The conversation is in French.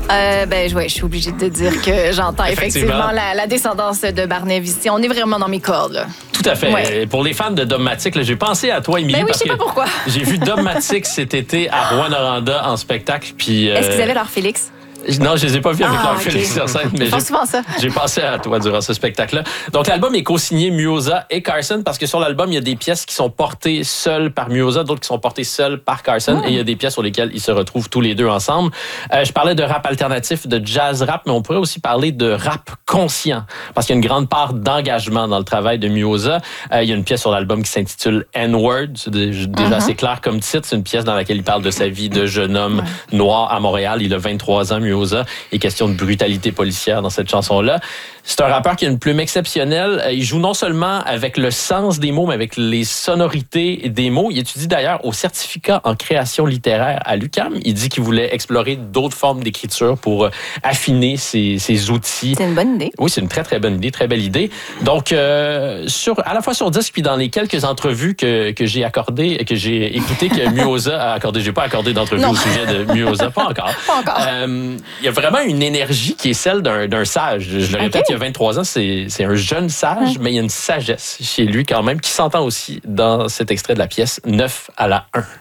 Je suis obligée de dire que j'entends effectivement la descendance de Barnev ici. On est vraiment dans mes cordes, là. Tout à fait. Ouais. Pour les fans de Dogmatic, j'ai pensé à toi, Émilie. Ben oui, je sais pas pourquoi. J'ai vu Dogmatic cet été à Rouyn-Noranda en spectacle. Puis, Est-ce qu'ils avaient leur Félix? Non, je les ai pas vus avec leur Félix sur scène, mais j'ai pensé à toi durant ce spectacle-là. Donc, l'album est co-signé Muoza et Carson parce que sur l'album, il y a des pièces qui sont portées seules par Muoza, d'autres qui sont portées seules par Carson, et il y a des pièces sur lesquelles ils se retrouvent tous les deux ensemble. Je parlais de rap alternatif, de jazz rap, mais on pourrait aussi parler de rap conscient parce qu'il y a une grande part d'engagement dans le travail de Muoza. Il y a une pièce sur l'album qui s'intitule N-Word, c'est déjà assez clair comme titre. C'est une pièce dans laquelle il parle de sa vie de jeune homme noir à Montréal. Il a 23 ans, Muoza. Il est question de brutalité policière dans cette chanson-là. C'est un rappeur qui a une plume exceptionnelle. Il joue non seulement avec le sens des mots, mais avec les sonorités des mots. Il étudie d'ailleurs au certificat en création littéraire à l'UQAM. Il dit qu'il voulait explorer d'autres formes d'écriture pour affiner ses outils. C'est une bonne idée. Oui, c'est une très, très bonne idée, très belle idée. Donc, à la fois sur disque, puis dans les quelques entrevues que j'ai accordées, que j'ai écoutées, que Muoza a accordé. J'ai pas accordé d'entrevue au sujet de Muoza, pas encore. Pas encore. Il y a vraiment une énergie qui est celle d'un sage. Je le répète, il y a 23 ans, c'est un jeune sage, mais il y a une sagesse chez lui quand même qui s'entend aussi dans cet extrait de la pièce 9 à la 1.